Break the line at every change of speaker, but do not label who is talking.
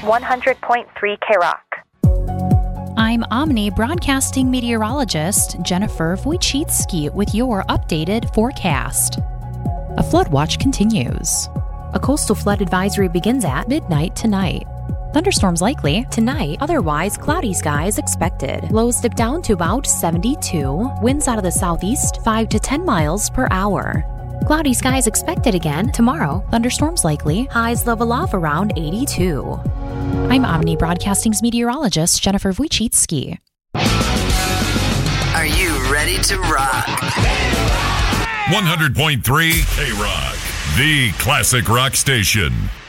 100.3 K-Rock.
I'm Omni broadcasting meteorologist Jennifer Wojcicki with your updated forecast. A flood watch continues. A coastal flood advisory begins at midnight tonight. Thunderstorms likely tonight, otherwise cloudy skies expected. Lows dip down to about 72. Winds out of the southeast 5 to 10 miles per hour. Cloudy skies expected again tomorrow. Thunderstorms likely. Highs level off around 82. I'm Omni Broadcasting's meteorologist Jennifer Wojcicki.
Are you ready to rock?
100.3 K-Rock, the classic rock station.